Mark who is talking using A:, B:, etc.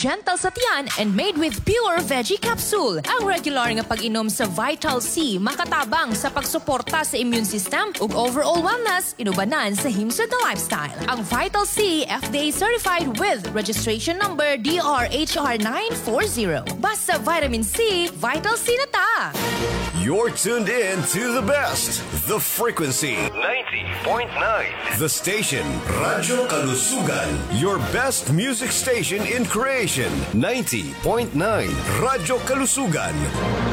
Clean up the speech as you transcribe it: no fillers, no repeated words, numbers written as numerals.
A: gentle sa tiyan, and made with pure veggie capsule. Ang regular nga pag-inom sa Vital C makatabang sa pagsuporta sa immune system ug overall wellness inubanan sa himsud na lifestyle. Ang Vital C FDA certified with registration number DRHR 940. Basta vitamin C, Vital C na ta.
B: You're tuned in to the best, the frequency
C: 90.9.
B: the station Radyo Kalusugan, your best music station in creation 90.9 Radyo Kalusugan.